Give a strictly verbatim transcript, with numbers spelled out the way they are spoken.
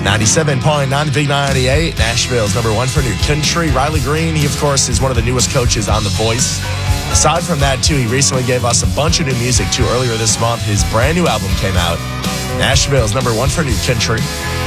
ninety-seven point nine Big ninety-eight, Nashville's number one for new country. Riley Green, he, of course, is one of the newest coaches on The Voice. Aside from that, too, he recently gave us a bunch of new music, too. Earlier this month, his brand new album came out. Nashville's number one for new country.